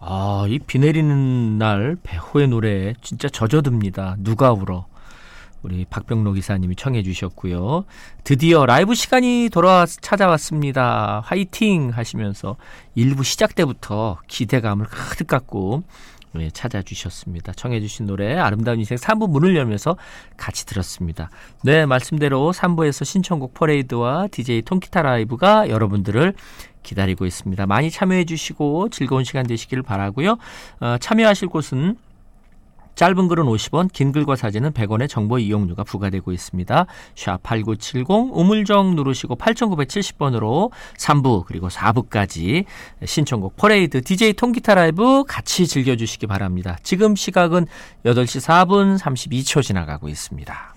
이 비 내리는 날 배호의 노래 진짜 젖어듭니다. 누가 울어. 우리 박병록 이사님이 청해 주셨고요. 드디어 라이브 시간이 찾아왔습니다. 화이팅 하시면서 1부 시작 때부터 기대감을 가득 갖고 찾아주셨습니다. 청해 주신 노래 아름다운 인생 3부 문을 열면서 같이 들었습니다. 네, 말씀대로 3부에서 신청곡 퍼레이드와 DJ 통기타 라이브가 여러분들을 기다리고 있습니다. 많이 참여해 주시고 즐거운 시간 되시길 바라고요. 참여하실 곳은 짧은 글은 50원, 긴 글과 사진은 100원의 정보 이용료가 부과되고 있습니다. 샵8970 우물정 누르시고 8970번으로 3부 그리고 4부까지 신청곡 퍼레이드 DJ 통기타 라이브 같이 즐겨주시기 바랍니다. 지금 시각은 8시 4분 32초 지나가고 있습니다.